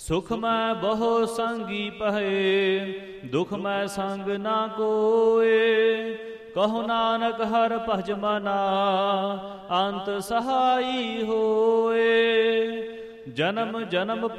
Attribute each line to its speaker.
Speaker 1: ਸੁਖ ਮੈਂ ਬਹੁ ਸੰਗੀ ਪਹੇ, ਦੁਖ ਮੈਂ ਸੰਗ ਨਾ ਕੋਏ। ਕਹੋ ਨਾਨਕ ਹਰ ਭਜ ਮਨਾ, ਅੰਤ ਸਹਾਈ ਹੋਏ। ਜਨਮ ਜਨਮ